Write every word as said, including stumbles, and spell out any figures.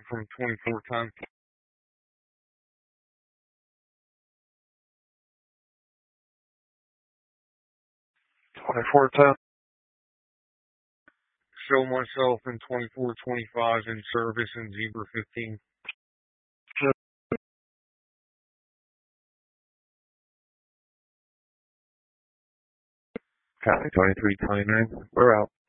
from twenty-four ten. twenty-four ten. Show myself in twenty-four twenty-five in service in Zebra fifteen. Copy, twenty-three twenty-nine. We're out.